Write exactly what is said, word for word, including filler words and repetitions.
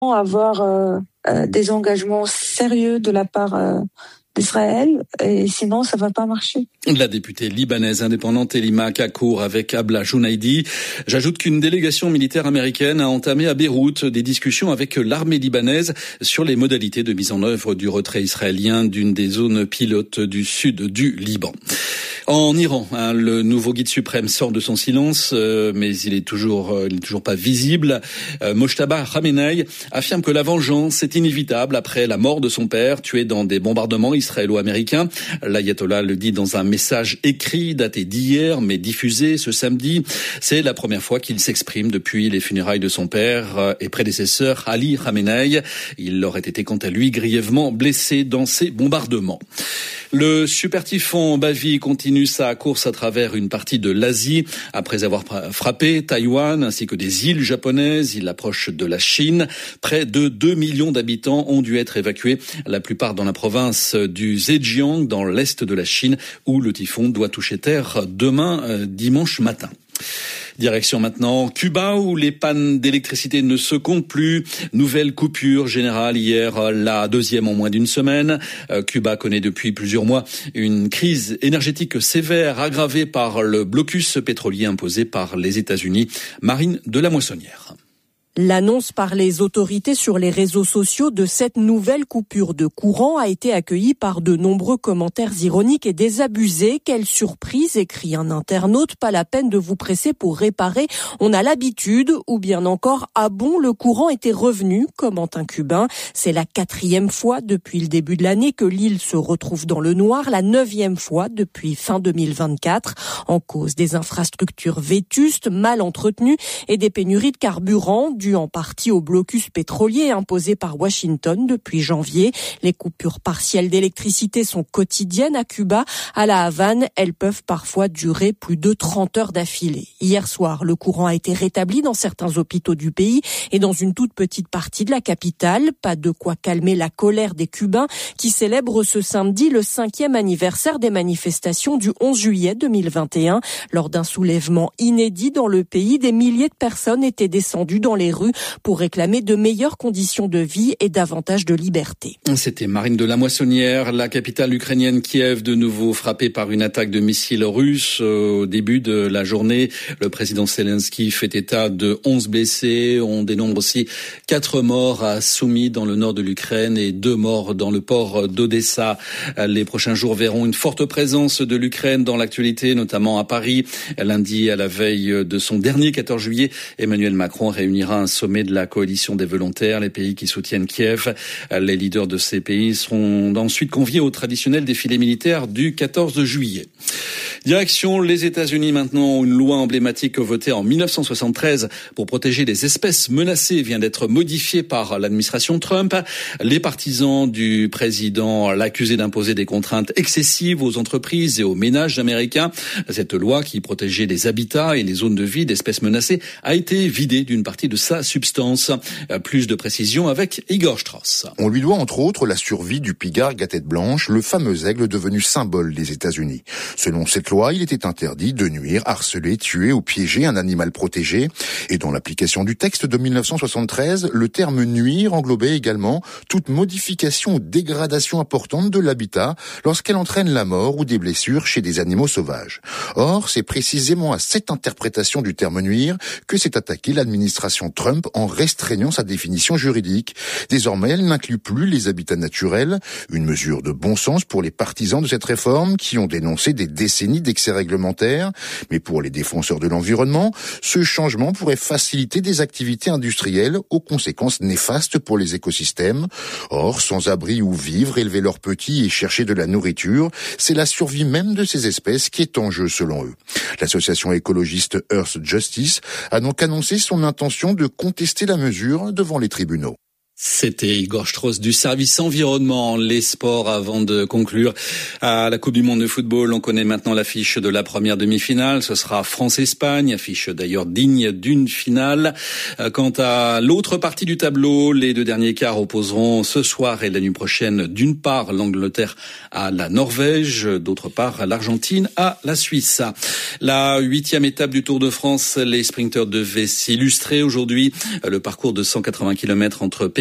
avoir euh, euh, des engagements sérieux de la part euh, d'Israël, et sinon ça va pas marcher. La députée libanaise indépendante Elima Kakour avec Abla Jounaidi. J'ajoute qu'une délégation militaire américaine a entamé à Beyrouth des discussions avec l'armée libanaise sur les modalités de mise en œuvre du retrait israélien d'une des zones pilotes du sud du Liban. En Iran, hein, le nouveau guide suprême sort de son silence, euh, mais il est toujours, euh, il n'est toujours pas visible. Euh, Mojtaba Khamenei affirme que la vengeance est inévitable après la mort de son père, tué dans des bombardements israélo-américains. L'ayatollah le dit dans un message écrit daté d'hier, mais diffusé ce samedi. C'est la première fois qu'il s'exprime depuis les funérailles de son père et prédécesseur Ali Khamenei. Il aurait été quant à lui grièvement blessé dans ces bombardements. Le super typhon Bavi continue sa course à travers une partie de l'Asie. Après avoir frappé Taïwan ainsi que des îles japonaises, il approche de la Chine. Près de deux millions d'habitants ont dû être évacués, la plupart dans la province du Zhejiang, dans l'est de la Chine, où le typhon doit toucher terre demain, euh, dimanche matin. Direction maintenant Cuba, où les pannes d'électricité ne se comptent plus. Nouvelle coupure générale hier, la deuxième en moins d'une semaine. Cuba connaît depuis plusieurs mois une crise énergétique sévère aggravée par le blocus pétrolier imposé par les États-Unis. Marine de la Moissonnière. L'annonce par les autorités sur les réseaux sociaux de cette nouvelle coupure de courant a été accueillie par de nombreux commentaires ironiques et désabusés. Quelle surprise, écrit un internaute, pas la peine de vous presser pour réparer, on a l'habitude. Ou bien encore, ah bon, le courant était revenu, commente un Cubain. C'est la quatrième fois depuis le début de l'année que l'île se retrouve dans le noir, la neuvième fois depuis fin deux mille vingt-quatre, en cause des infrastructures vétustes, mal entretenues et des pénuries de carburant, dû en partie au blocus pétrolier imposé par Washington depuis janvier. Les coupures partielles d'électricité sont quotidiennes à Cuba. À La Havane, elles peuvent parfois durer plus de trente heures d'affilée. Hier soir, le courant a été rétabli dans certains hôpitaux du pays et dans une toute petite partie de la capitale. Pas de quoi calmer la colère des Cubains qui célèbrent ce samedi le cinquième anniversaire des manifestations du onze juillet deux mille vingt et un. Lors d'un soulèvement inédit dans le pays, des milliers de personnes étaient descendues dans les rues pour réclamer de meilleures conditions de vie et davantage de liberté. C'était Marine de la Moissonnière. La capitale ukrainienne Kiev, de nouveau frappée par une attaque de missiles russes au début de la journée. Le président Zelensky fait état de onze blessés. On dénombre aussi quatre morts à Soumy dans le nord de l'Ukraine et deux morts dans le port d'Odessa. Les prochains jours verront une forte présence de l'Ukraine dans l'actualité, notamment à Paris. Lundi, à la veille de son dernier quatorze juillet, Emmanuel Macron réunira un sommet de la coalition des volontaires, les pays qui soutiennent Kiev. Les leaders de ces pays seront ensuite conviés au traditionnel défilé militaire du quatorze juillet. Direction les États-Unis maintenant, une loi emblématique votée en mille neuf cent soixante-treize pour protéger les espèces menacées vient d'être modifiée par l'administration Trump. Les partisans du président l'accusaient d'imposer des contraintes excessives aux entreprises et aux ménages américains. Cette loi qui protégeait les habitats et les zones de vie d'espèces menacées a été vidée d'une partie de sa substance. Plus de précisions avec Igor Strauss. On lui doit entre autres la survie du pigargue à tête blanche, le fameux aigle devenu symbole des États-Unis. Selon cette loi, il était interdit de nuire, harceler, tuer ou piéger un animal protégé. Et dans l'application du texte de mille neuf cent soixante-treize, le terme nuire englobait également toute modification ou dégradation importante de l'habitat lorsqu'elle entraîne la mort ou des blessures chez des animaux sauvages. Or, c'est précisément à cette interprétation du terme nuire que s'est attaquée l'administration Trump en restreignant sa définition juridique. Désormais, elle n'inclut plus les habitats naturels, une mesure de bon sens pour les partisans de cette réforme qui ont dénoncé des décennies d'excès réglementaires. Mais pour les défenseurs de l'environnement, ce changement pourrait faciliter des activités industrielles aux conséquences néfastes pour les écosystèmes. Or, sans abri où vivre, élever leurs petits et chercher de la nourriture, c'est la survie même de ces espèces qui est en jeu selon eux. L'association écologiste Earth Justice a donc annoncé son intention de contester la mesure devant les tribunaux. C'était Igor Strauss du service environnement. Les sports avant de conclure à la Coupe du monde de football. On connaît maintenant l'affiche de la première demi-finale. Ce sera France-Espagne, affiche d'ailleurs digne d'une finale. Quant à l'autre partie du tableau, les deux derniers quarts opposeront ce soir et la nuit prochaine d'une part l'Angleterre à la Norvège, d'autre part l'Argentine à la Suisse. La huitième étape du Tour de France, les sprinteurs devaient s'illustrer aujourd'hui. Le parcours de cent quatre-vingts kilomètres entre